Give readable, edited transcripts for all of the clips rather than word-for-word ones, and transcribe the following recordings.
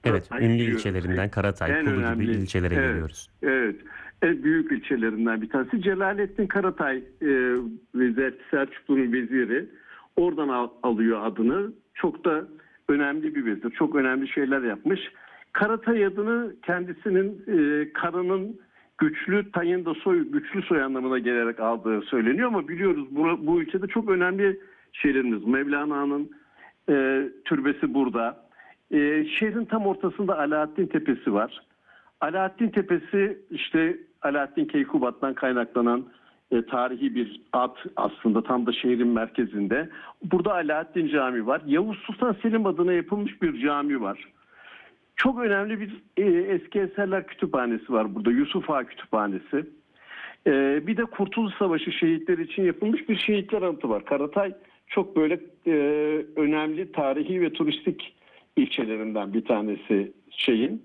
Evet, ünlü taşıyor. ilçelerinden Karatay, En Kulu gibi önemli, ilçelere evet, geliyoruz. evet, en büyük ilçelerinden bir tanesi. Celalettin Karatay Selçuklu'nun veziri. Oradan alıyor adını. Çok da önemli bir vezir. Çok önemli şeyler yapmış. Karatay adını kendisinin karının güçlü, tayın da güçlü soy anlamına gelerek aldığı söyleniyor ama biliyoruz bu ülkede çok önemli şeylerimiz. Mevlana'nın türbesi burada. Şehrin tam ortasında Alaaddin Tepesi var. Alaaddin Tepesi işte Alaaddin Keykubat'tan kaynaklanan tarihi bir ad aslında tam da şehrin merkezinde. Burada Alaaddin Camii var. Yavuz Sultan Selim adına yapılmış bir cami var. Çok önemli bir eski eserler kütüphanesi var burada. Yusuf Ağa Kütüphanesi. Bir de Kurtuluş Savaşı şehitleri için yapılmış bir şehitler anıtı var. Karatay çok böyle önemli tarihi ve turistik ilçelerinden bir tanesi şeyin.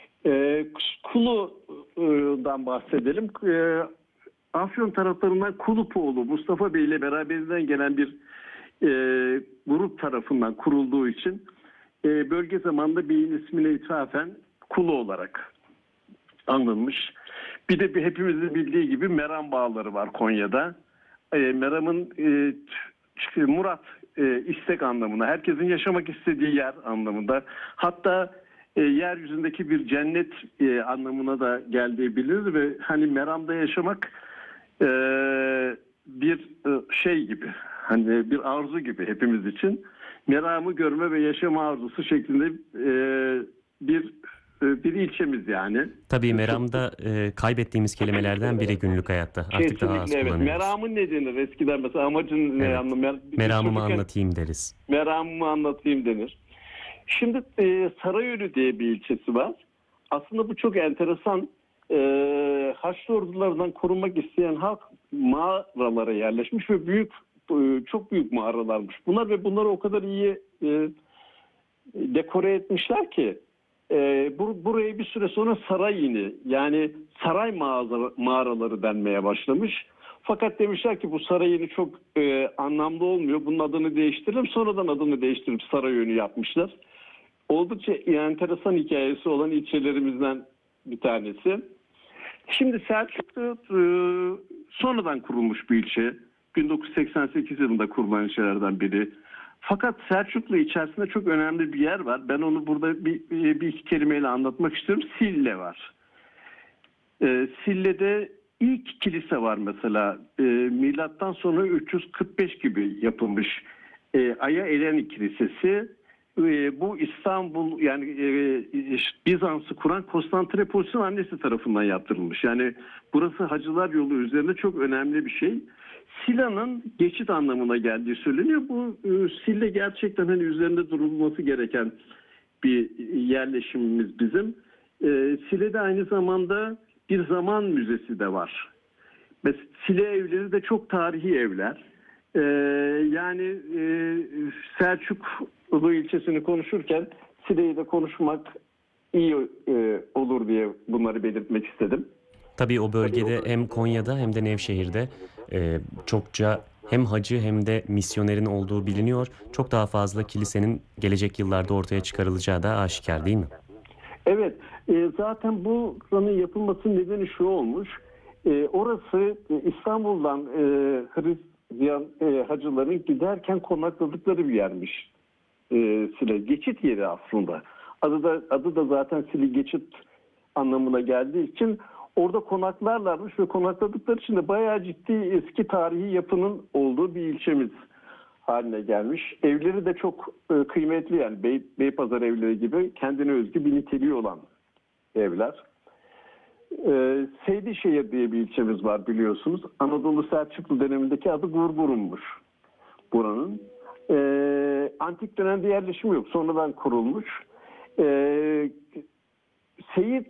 Kulu'dan bahsedelim. Afyon taraflarından Kulupoğlu Mustafa Bey ile beraberinden gelen bir grup tarafından kurulduğu için bölge zamanında beyin ismine ithafen Kulu olarak anılmış. Bir de hepimizin bildiği gibi Meram Bağları var Konya'da. Meram'ın Murat istek anlamına, herkesin yaşamak istediği yer anlamında. Hatta yeryüzündeki bir cennet anlamına da geldiği bilinir ve hani Meram'da yaşamak bir şey gibi, hani bir arzu gibi hepimiz için. Meramı görme ve yaşama arzusu şeklinde bir ilçemiz yani. Tabii Meram'da kaybettiğimiz kelimelerden biri günlük hayatta. Artık daha az Kesinlikle evet. kullanıyoruz. Meramın ne denir? Eskiden mesela amacın ne Evet. anlamı? Meramımı anlatayım deriz. Meramımı anlatayım denir. Şimdi Sarayölü diye bir ilçesi var. Aslında bu çok enteresan. Haçlı ordularından korunmak isteyen halk mağaralara yerleşmiş ve çok büyük mağaralarmış. Bunları o kadar iyi dekore etmişler ki buraya bir süre sonra saray ini yani saray mağaraları denmeye başlamış. Fakat demişler ki bu saray ini çok anlamlı olmuyor. Bunun adını değiştirelim. Sonradan adını değiştirip Sarayönü yapmışlar. Oldukça enteresan hikayesi olan ilçelerimizden bir tanesi. Şimdi Selçuklu sonradan kurulmuş bir ilçe. 1988 yılında kurulan ilçelerden biri. Fakat Selçuklu içerisinde çok önemli bir yer var. Ben onu burada bir iki kelimeyle anlatmak istiyorum. Sille var. Sille'de ilk kilise var mesela. Milattan sonra 345 gibi yapılmış. Aya Eleni Kilisesi. Bu İstanbul yani Bizans'ı kuran Konstantinopolis'in annesi tarafından yaptırılmış. Yani burası Hacılar Yolu üzerinde çok önemli bir şey. Sila'nın geçit anlamına geldiği söyleniyor. Bu Sille gerçekten hani üzerinde durulması gereken bir yerleşimimiz bizim. Sile'de aynı zamanda bir zaman müzesi de var. Mesela Sile evleri de çok tarihi evler. Yani Selçuklu ilçesini konuşurken Sile'yi de konuşmak iyi olur diye bunları belirtmek istedim. Tabii o bölgede hem Konya'da hem de Nevşehir'de çokça hem hacı hem de misyonerin olduğu biliniyor. Çok daha fazla kilisenin gelecek yıllarda ortaya çıkarılacağı da aşikar değil mi? Evet, zaten buranın yapılmasının nedeni şu olmuş. Orası İstanbul'dan Hristiyan hacıların giderken konakladıkları bir yermiş. Sile geçit yeri aslında. Adı da zaten Sile geçit anlamına geldiği için orada konaklarlarmış ve konakladıkları için de bayağı ciddi eski tarihi yapının olduğu bir ilçemiz haline gelmiş. Evleri de çok kıymetli yani Beypazarı evleri gibi kendine özgü bir niteliği olan evler. Seydişehir diye bir ilçemiz var biliyorsunuz. Anadolu Selçuklu dönemindeki adı Gurburun'muş buranın. Antik dönemde yerleşim yok. Sonradan kurulmuş. Seyit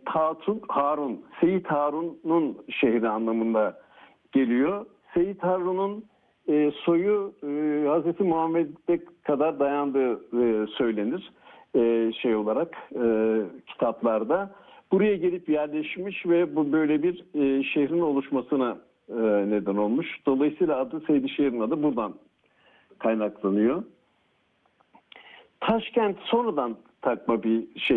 Harun'un şehri anlamında geliyor. Seyit Harun'un soyu Hz. Muhammed'e kadar dayandığı söylenir şey olarak kitaplarda. Buraya gelip yerleşmiş ve bu böyle bir şehrin oluşmasına neden olmuş. Dolayısıyla adı Seydişehir'in adı buradan kaynaklanıyor. Taşkent sonradan takma bir şey.